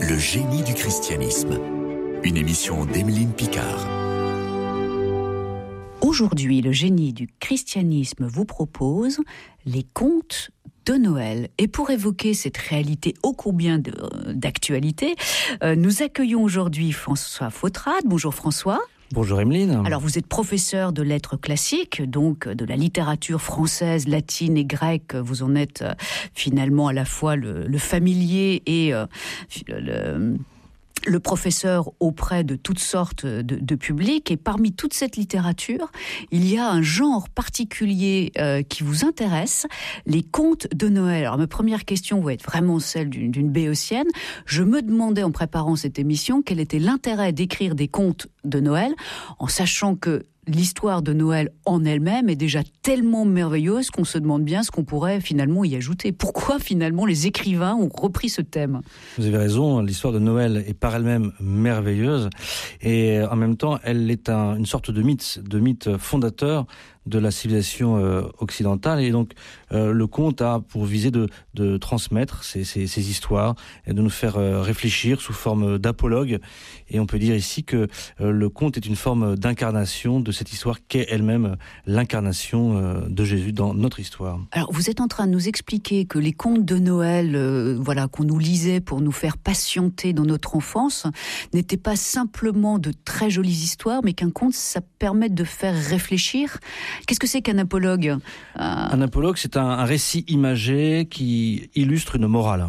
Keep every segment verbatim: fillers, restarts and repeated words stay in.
Le génie du christianisme. Une émission d'Émeline Picard. Aujourd'hui, le génie du christianisme vous propose les contes de Noël. Et pour évoquer cette réalité ô combien de, d'actualité, euh, nous accueillons aujourd'hui François Fautrade. Bonjour François. Bonjour Émeline. Alors vous êtes professeur de lettres classiques, donc de la littérature française, latine et grecque. Vous en êtes euh, finalement à la fois le, le familier et euh, le... le professeur auprès de toutes sortes de, de publics. Et parmi toute cette littérature, il y a un genre particulier euh, qui vous intéresse, les contes de Noël. Alors ma première question va être vraiment celle d'une, d'une béotienne. Je me demandais en préparant cette émission quel était l'intérêt d'écrire des contes de Noël, en sachant que l'histoire de Noël en elle-même est déjà tellement merveilleuse qu'on se demande bien ce qu'on pourrait finalement y ajouter. Pourquoi finalement les écrivains ont repris ce thème ? Vous avez raison, l'histoire de Noël est par elle-même merveilleuse et en même temps elle est un, une sorte de mythe, de mythe fondateur de la civilisation euh, occidentale, et donc euh, le conte a pour visée de, de transmettre ces, ces, ces histoires et de nous faire euh, réfléchir sous forme d'apologue. Et on peut dire ici que euh, le conte est une forme d'incarnation de cette histoire qu'est elle-même l'incarnation euh, de Jésus dans notre histoire. Alors vous êtes en train de nous expliquer que les contes de Noël, euh, voilà, qu'on nous lisait pour nous faire patienter dans notre enfance, n'étaient pas simplement de très jolies histoires, mais qu'un conte, ça permet de faire réfléchir. Qu'est-ce que c'est qu'un apologue ? euh... Un apologue, c'est un, un récit imagé qui illustre une morale,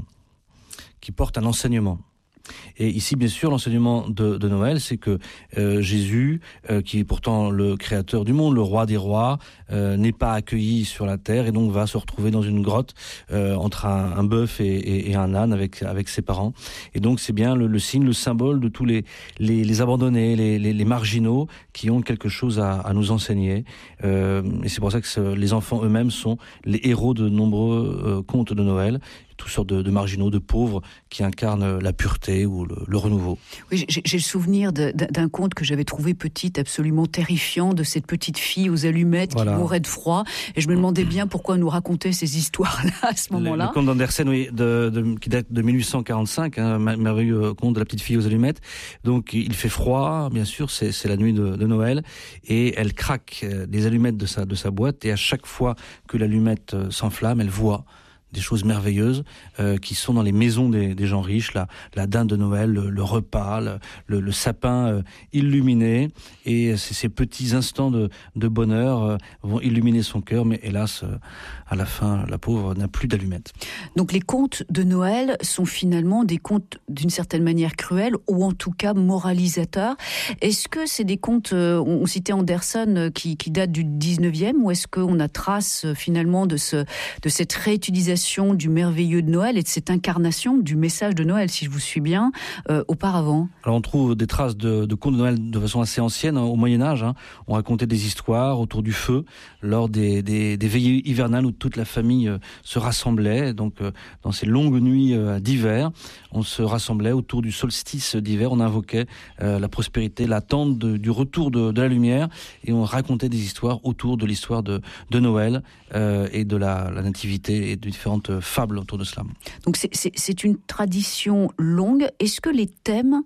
qui porte un enseignement. Et ici, bien sûr, l'enseignement de, de Noël, c'est que euh, Jésus, euh, qui est pourtant le créateur du monde, le roi des rois, euh, n'est pas accueilli sur la terre et donc va se retrouver dans une grotte euh, entre un, un bœuf et, et, et un âne avec, avec ses parents. Et donc, c'est bien le, le signe, le symbole de tous les, les, les abandonnés, les, les, les marginaux qui ont quelque chose à, à nous enseigner. Euh, et c'est pour ça que ce, les enfants eux-mêmes sont les héros de nombreux euh, contes de Noël. Toutes sortes de, de marginaux, de pauvres qui incarnent la pureté ou le, le renouveau. Oui, j'ai, j'ai le souvenir de, d'un conte que j'avais trouvé petite, absolument terrifiant, de cette petite fille aux allumettes voilà. qui mourait de froid. Et je me demandais bien pourquoi nous raconter ces histoires-là à ce moment-là. Le, le conte d'Andersen, oui, de, de, qui date de mille huit cent quarante-cinq, un hein, merveilleux conte de la petite fille aux allumettes. Donc il fait froid, bien sûr, c'est, c'est la nuit de, de Noël, et elle craque des allumettes de sa, de sa boîte, et à chaque fois que l'allumette s'enflamme, elle voit des choses merveilleuses euh, qui sont dans les maisons des, des gens riches, la, la dinde de Noël, le, le repas, le, le, le sapin euh, illuminé, et ces, ces petits instants de, de bonheur euh, vont illuminer son cœur, mais hélas, euh, à la fin, la pauvre n'a plus d'allumettes. Donc les contes de Noël sont finalement des contes d'une certaine manière cruels, ou en tout cas moralisateurs. Est-ce que c'est des contes, euh, on citait Andersen, qui, qui datent du dix-neuvième, ou est-ce qu'on a trace finalement de, ce, de cette réutilisation du merveilleux de Noël et de cette incarnation du message de Noël, si je vous suis bien, euh, auparavant? Alors on trouve des traces de, de contes de Noël de façon assez ancienne, hein, au Moyen-Âge. Hein. On racontait des histoires autour du feu, lors des, des, des veillées hivernales où toute la famille euh, se rassemblait. Donc euh, dans ces longues nuits euh, d'hiver, on se rassemblait autour du solstice d'hiver, on invoquait euh, la prospérité, l'attente de, du retour de, de la lumière, et on racontait des histoires autour de l'histoire de, de Noël euh, et de la, la nativité et de différentes fables autour de cela. Donc c'est, c'est, c'est une tradition longue. Est-ce que les thèmes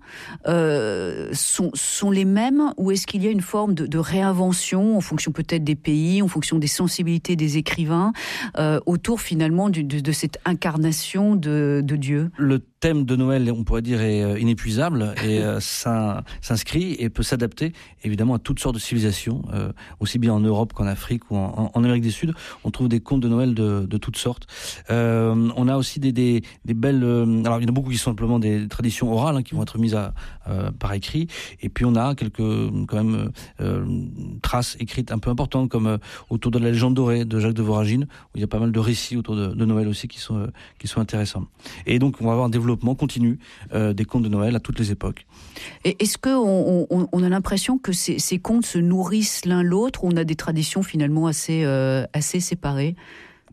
euh, sont, sont les mêmes, ou est-ce qu'il y a une forme de, de réinvention en fonction peut-être des pays, en fonction des sensibilités des écrivains, euh, autour finalement du, de, de cette incarnation de, de Dieu ? Le thème de Noël, on pourrait dire, est inépuisable et euh, ça s'inscrit et peut s'adapter évidemment à toutes sortes de civilisations, euh, aussi bien en Europe qu'en Afrique ou en, en Amérique du Sud. On trouve des contes de Noël de, de toutes sortes. Euh, on a aussi des, des, des belles... Euh, alors il y en a beaucoup qui sont simplement des traditions orales, hein, qui vont être mises à, euh, par écrit, et puis on a quelques quand même euh, traces écrites un peu importantes, comme euh, autour de la légende dorée de Jacques de Voragine, où il y a pas mal de récits autour de, de Noël aussi qui sont, euh, qui sont intéressants. Et donc on va avoir un développement continu euh, des contes de Noël à toutes les époques. Et est-ce qu'on on, on a l'impression que ces, ces contes se nourrissent l'un l'autre, ou on a des traditions finalement assez, euh, assez séparées ?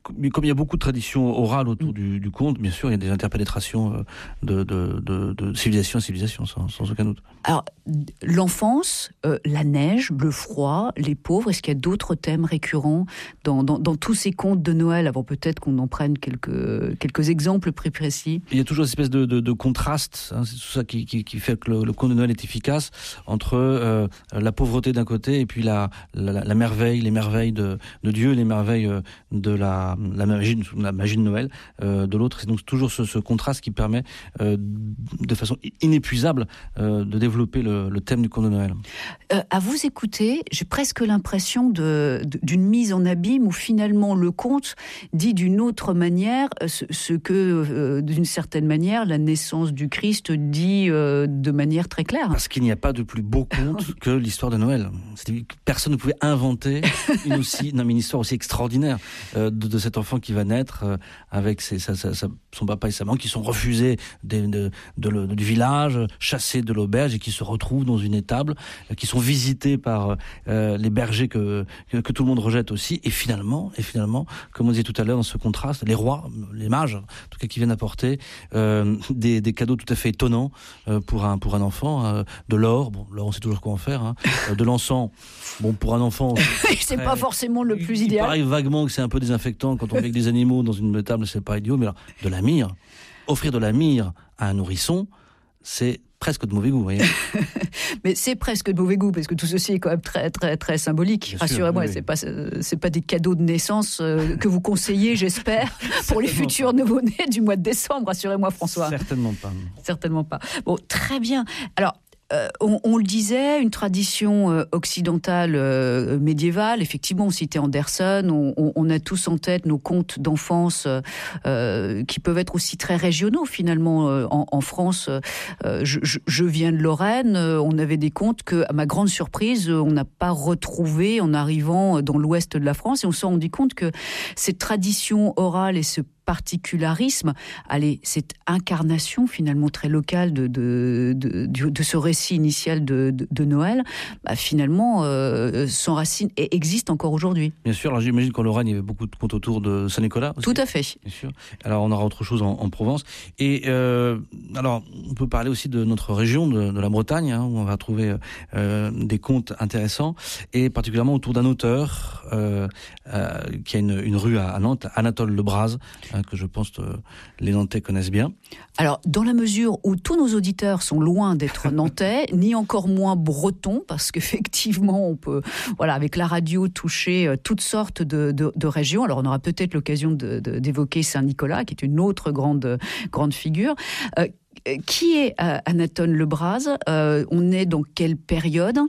comme il y a beaucoup de traditions orales autour du, du conte, bien sûr, il y a des interpénétrations de, de, de, de civilisation à civilisation, sans, sans aucun doute. Alors, l'enfance, euh, la neige, le froid, les pauvres, est-ce qu'il y a d'autres thèmes récurrents dans, dans, dans tous ces contes de Noël, avant peut-être qu'on en prenne quelques, quelques exemples plus précis? Il y a toujours une espèce de, de, de contraste, hein, c'est tout ça qui, qui, qui fait que le, le conte de Noël est efficace, entre euh, la pauvreté d'un côté et puis la, la, la merveille, les merveilles de, de Dieu, les merveilles de la, la, magie, la magie de Noël euh, de l'autre. C'est donc toujours ce, ce contraste qui permet euh, de façon inépuisable euh, de développer le, le thème du conte de Noël. Euh, à vous écouter, j'ai presque l'impression de, de, d'une mise en abîme où finalement le conte dit d'une autre manière ce, ce que, euh, d'une certaine manière, la naissance du Christ dit euh, de manière très claire. Parce qu'il n'y a pas de plus beau conte que l'histoire de Noël. C'est-à-dire que personne ne pouvait inventer une, aussi, non, mais une histoire aussi extraordinaire euh, de, de cet enfant qui va naître euh, avec ses, sa, sa, sa, son papa et sa maman qui sont refusés de, de, de, de, du village, chassés de l'auberge et qui se retrouvent dans une étable, euh, qui sont visités par euh, les bergers que, que, que tout le monde rejette aussi. Et finalement, et finalement, comme on disait tout à l'heure, dans ce contraste, les rois, les mages, en tout cas qui viennent apporter euh, des, des cadeaux tout à fait étonnants euh, pour, un, pour un enfant, euh, de l'or, bon, l'or on sait toujours quoi en faire, hein, euh, de l'encens, bon pour un enfant... c'est très, pas forcément le plus il, idéal. Il paraît vaguement que c'est un peu désinfectant quand on vit avec des animaux dans une table, c'est pas idiot, mais alors, de la myrrhe, offrir de la myrrhe à un nourrisson, c'est presque de mauvais goût, vous voyez. Mais c'est presque de mauvais goût, parce que tout ceci est quand même très, très, très symbolique. Bien Rassurez-moi, sûr, oui, c'est pas, c'est pas des cadeaux de naissance euh, que vous conseillez, j'espère, pour les futurs nouveau-nés du mois de décembre. Rassurez-moi, François. Certainement pas. Certainement pas. Bon, très bien. Alors, Euh, on, on le disait, une tradition euh, occidentale euh, médiévale. Effectivement, on citait Andersen, on, on, on a tous en tête nos contes d'enfance euh, qui peuvent être aussi très régionaux finalement. Euh, en, en France, euh, je, je, je viens de Lorraine, euh, on avait des contes que, à ma grande surprise, on n'a pas retrouvés en arrivant dans l'ouest de la France, et on s'est rendu compte que cette tradition orale et ce particularisme, allez, cette incarnation finalement très locale de, de, de, de, de ce récit initial de, de, de Noël, bah, finalement euh, s'enracine et existe encore aujourd'hui. Bien sûr, alors j'imagine qu'en Lorraine, il y avait beaucoup de contes autour de Saint-Nicolas aussi. Tout à fait. Bien sûr. Alors on aura autre chose en, en Provence. Et euh, alors, on peut parler aussi de notre région, de, de la Bretagne, hein, où on va trouver euh, des contes intéressants, et particulièrement autour d'un auteur euh, euh, qui a une, une rue à, à Nantes, Anatole Lebras, que je pense que les Nantais connaissent bien. Alors, dans la mesure où tous nos auditeurs sont loin d'être nantais, ni encore moins bretons, parce qu'effectivement, on peut, voilà, avec la radio, toucher toutes sortes de, de, de régions. Alors, on aura peut-être l'occasion de, de, d'évoquer Saint-Nicolas, qui est une autre grande, grande figure. Euh, Qui est euh, Anatole Lebras euh, On est dans quelle période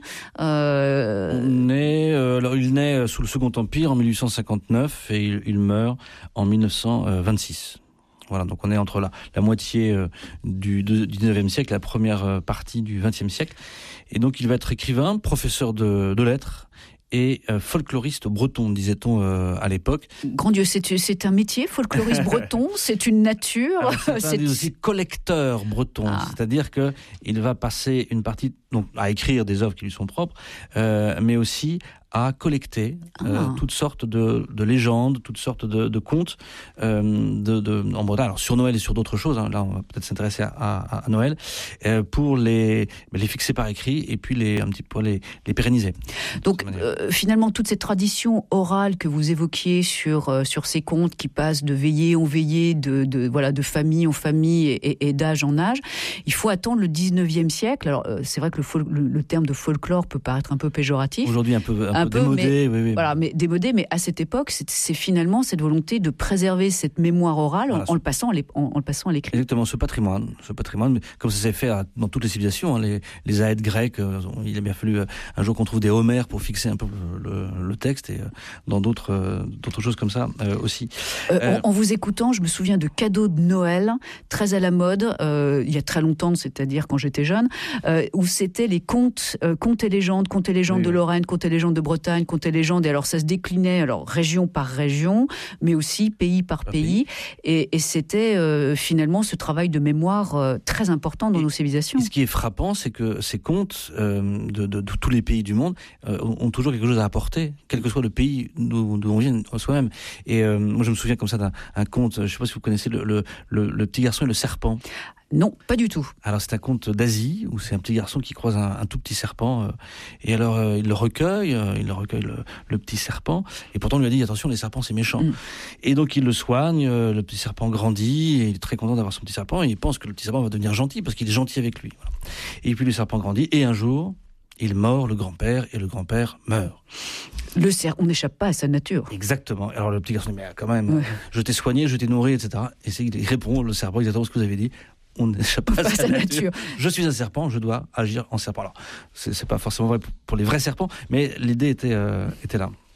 euh... On est, euh, alors il naît sous le Second Empire en mille huit cent cinquante-neuf et il, il meurt en mille neuf cent vingt-six. Voilà, donc on est entre la, la moitié euh, du, du dix-neuvième siècle et la première euh, partie du vingtième siècle. Et donc il va être écrivain, professeur de, de lettres, et euh, folkloriste breton, disait-on euh, à l'époque. Grand Dieu, c'est, c'est un métier, folkloriste breton, c'est une nature. Alors, c'est, c'est aussi collecteur breton, ah. C'est-à-dire que il va passer une partie donc à écrire des œuvres qui lui sont propres, euh, mais aussi à collecter ah. euh, toutes sortes de, de légendes, toutes sortes de, de contes euh, de, de, en Bretagne. Alors sur Noël et sur d'autres choses, hein, là on va peut-être s'intéresser à, à, à Noël, euh, pour les, les fixer par écrit et puis les, un petit peu les, les pérenniser. Donc euh, finalement toute cette tradition orale que vous évoquiez sur, euh, sur ces contes qui passent de veillée en veillée, de, de, voilà, de famille en famille et, et, et d'âge en âge, il faut attendre le dix-neuvième siècle. Alors euh, c'est vrai que le, fol- le, le terme de folklore peut paraître un peu péjoratif. Aujourd'hui un peu... Un un peu, peu démodé, mais, oui, oui. Voilà, mais démodé, mais à cette époque, c'est, c'est finalement cette volonté de préserver cette mémoire orale voilà, en, en, le passant à en, en le passant à l'écrit. Exactement, ce patrimoine, ce patrimoine, comme ça s'est fait à, dans toutes les civilisations, hein, les, les aèdes grecs, euh, il a bien fallu euh, un jour qu'on trouve des Homères pour fixer un peu le, le texte, et euh, dans d'autres, euh, d'autres choses comme ça euh, aussi. Euh, euh, en, en vous écoutant, je me souviens de cadeaux de Noël, très à la mode, euh, il y a très longtemps, c'est-à-dire quand j'étais jeune, euh, où c'était les contes, euh, contes et légendes, contes et légendes oui, de Lorraine, contes et légendes de Bretagne, contes et légendes. Et alors, ça se déclinait alors région par région, mais aussi pays par pays. pays. Et, et c'était euh, finalement ce travail de mémoire euh, très important dans et, nos civilisations. Et ce qui est frappant, c'est que ces contes euh, de, de, de tous les pays du monde euh, ont toujours quelque chose à apporter, quel que soit le pays d'où, d'où on vient soi-même. Et euh, moi, je me souviens comme ça d'un un conte, je ne sais pas si vous connaissez le, le, le, le petit garçon et le serpent. Non, pas du tout. Alors c'est un conte d'Asie où c'est un petit garçon qui croise un, un tout petit serpent euh, et alors euh, il le recueille, euh, il le recueille le, le petit serpent et pourtant on lui a dit attention les serpents c'est méchant. Mm. Et donc il le soigne, euh, le petit serpent grandit et il est très content d'avoir son petit serpent et il pense que le petit serpent va devenir gentil parce qu'il est gentil avec lui. Voilà. Et puis le serpent grandit et un jour il mord le grand-père et le grand-père meurt. Le cerf, on n'échappe pas à sa nature. Exactement. Alors le petit garçon dit mais quand même, ouais. je t'ai soigné, je t'ai nourri, et cetera. Et c'est, il répond le serpent exactement ce que vous avez dit. On n'échappe pas, pas à sa, sa nature. nature. Je suis un serpent, je dois agir en serpent. Alors, c'est, c'est pas forcément vrai pour, pour les vrais serpents, mais l'idée était, euh, était là.